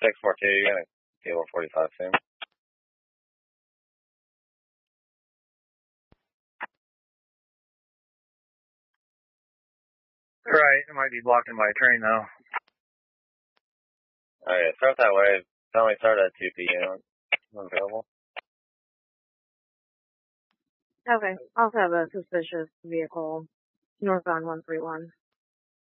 642, you're going to Kilo 45 soon. Right, it might be blocking by a train though. Alright, start that way. Tell me start at 2 p.m. Available. Okay, also have a suspicious vehicle northbound 131.